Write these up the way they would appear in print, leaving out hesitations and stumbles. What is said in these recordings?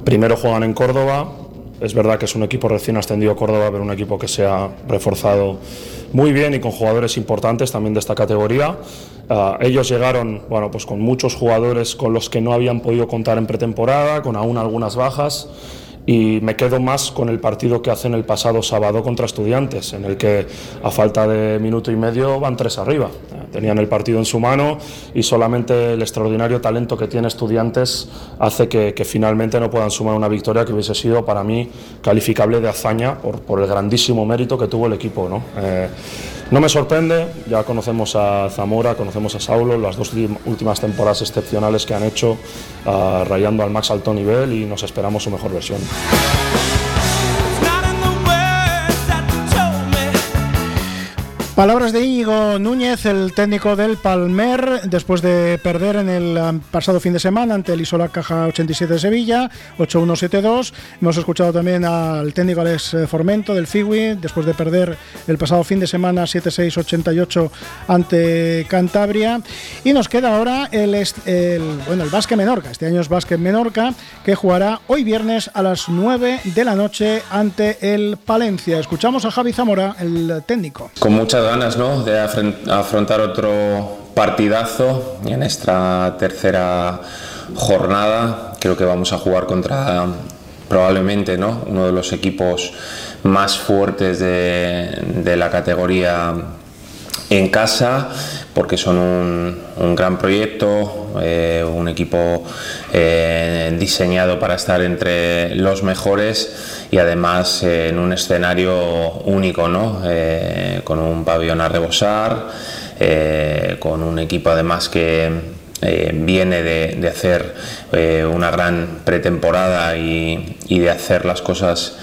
Primero juegan en Córdoba. Es verdad que es un equipo recién ascendido a Córdoba, pero un equipo que se ha reforzado muy bien y con jugadores importantes también de esta categoría. Ellos llegaron, bueno, pues con muchos jugadores con los que no habían podido contar en pretemporada, con aún algunas bajas. Y me quedo más con el partido que hacen el pasado sábado contra Estudiantes, en el que a falta de minuto y medio van 3 arriba. Tenían el partido en su mano y solamente el extraordinario talento que tiene Estudiantes hace que finalmente no puedan sumar una victoria que hubiese sido para mí calificable de hazaña por el grandísimo mérito que tuvo el equipo, ¿no? No me sorprende, ya conocemos a Zamora, conocemos a Saulo, las 2 últimas temporadas excepcionales que han hecho, rayando al más alto nivel, y nos esperamos su mejor versión. Palabras de Íñigo Núñez, el técnico del Palmer, después de perder en el pasado fin de semana ante el Isola Caja 87 de Sevilla, 8-1-7-2. Hemos escuchado también al técnico Alex Formento del Fiwi, después de perder el pasado fin de semana 7-6-88 ante Cantabria. Y nos queda ahora el Básquet Menorca. Este año es Básquet Menorca, que jugará hoy viernes a las 9 de la noche ante el Palencia. Escuchamos a Javi Zamora, el técnico. Con muchas ganas, ¿no?, de afrontar otro partidazo en esta tercera jornada. Creo que vamos a jugar contra probablemente, ¿no?, uno de los equipos más fuertes de la categoría en casa, porque son un gran proyecto, un equipo diseñado para estar entre los mejores, y además en un escenario único, ¿no?, con un pabellón a rebosar, con un equipo además que viene de hacer una gran pretemporada y de hacer las cosas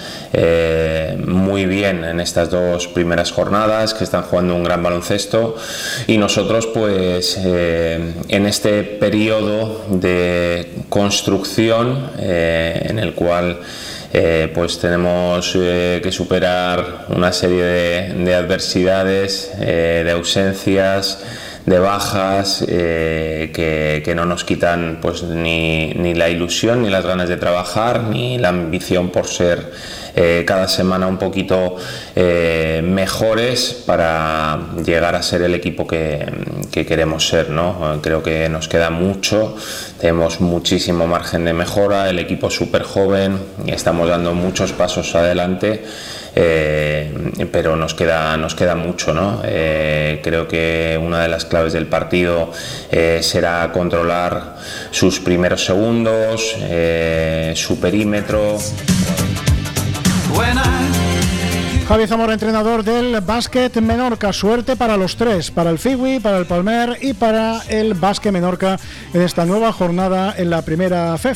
muy bien en estas 2 primeras jornadas, que están jugando un gran baloncesto, y nosotros pues en este periodo de construcción en el cual pues tenemos que superar una serie de adversidades, de ausencias, de bajas, que no nos quitan pues ni la ilusión, ni las ganas de trabajar, ni la ambición por ser cada semana un poquito mejores para llegar a ser el equipo que queremos ser, ¿no? Creo que nos queda mucho, tenemos muchísimo margen de mejora, el equipo es súper joven y estamos dando muchos pasos adelante, pero nos queda mucho, ¿no? Creo que una de las claves del partido será controlar sus primeros segundos, su perímetro. Javi Zamora, entrenador del Básquet Menorca. Suerte para los 3, para el Fiwi, para el Palmer y para el Básquet Menorca en esta nueva jornada en la primera FEF.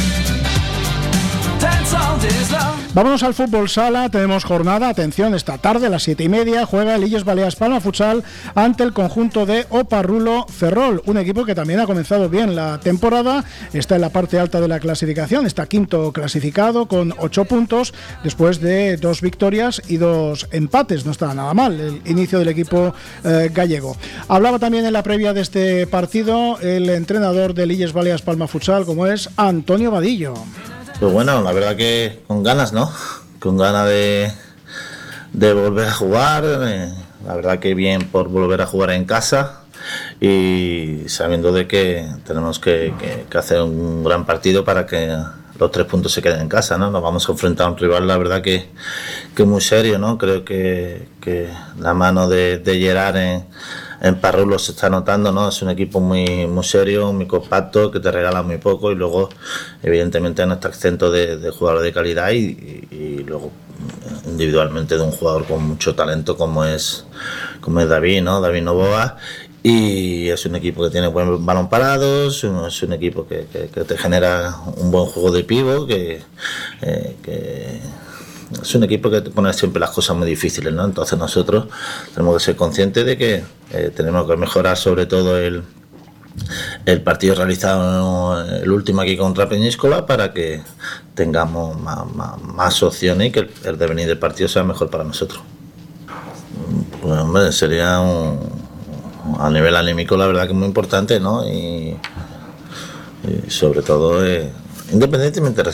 Vámonos al fútbol sala, tenemos jornada, atención, esta tarde a las 7:30 juega el Illes Balears Palma Futsal ante el conjunto de Oparrulo Ferrol, un equipo que también ha comenzado bien la temporada, está en la parte alta de la clasificación, está quinto clasificado con 8 puntos, después de 2 victorias y 2 empates, no está nada mal el inicio del equipo gallego. Hablaba también en la previa de este partido el entrenador del Illes Balears Palma Futsal, como es Antonio Vadillo. Pues bueno, la verdad que con ganas, ¿no? Con ganas de volver a jugar. La verdad que bien por volver a jugar en casa y sabiendo de que tenemos que hacer un gran partido para que los 3 puntos se queden en casa, ¿no? Nos vamos a enfrentar a un rival, la verdad que muy serio, ¿no? Creo que la mano de Gerard en Parrulo se está notando, ¿no? Es un equipo muy serio, muy compacto, que te regala muy poco, y luego evidentemente no está exento de jugadores de calidad y luego individualmente de un jugador con mucho talento como es David, ¿no? David Novoa. Y es un equipo que tiene buen balón parado, es un equipo que te genera un buen juego de pívot, que es un equipo que te pone siempre las cosas muy difíciles, ¿no? Entonces nosotros tenemos que ser conscientes de que tenemos que mejorar sobre todo el partido realizado, el último aquí contra Peñíscola, para que tengamos más opciones y que el devenir del partido sea mejor para nosotros. Pues hombre, sería a nivel anímico la verdad que es muy importante, ¿no? Y sobre todo independientemente